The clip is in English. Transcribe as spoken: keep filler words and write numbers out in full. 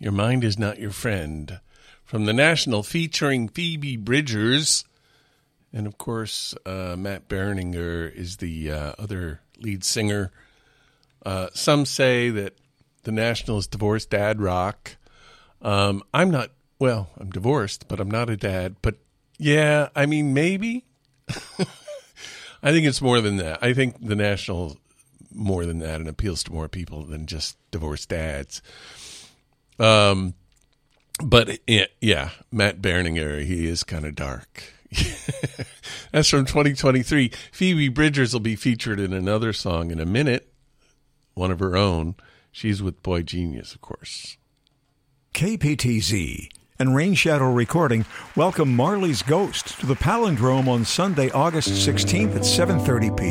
Your Mind Is Not Your Friend. From The National, featuring Phoebe Bridgers. And, of course, uh, Matt Berninger is the uh, other lead singer. Uh, some say that The National is divorced dad rock. Um, I'm not, well, I'm divorced, but I'm not a dad. But, yeah, I mean, maybe. I think it's more than that. I think The National more than that and appeals to more people than just divorced dads. Um, but it, yeah, Matt Berninger, he is kind of dark. That's from twenty twenty-three. Phoebe Bridgers will be featured in another song in a minute, one of her own. She's with Boy Genius, of course. K P T Z and Rain Shadow Recording welcome Marley's Ghost to the Palindrome on Sunday, August sixteenth at seven thirty p.m.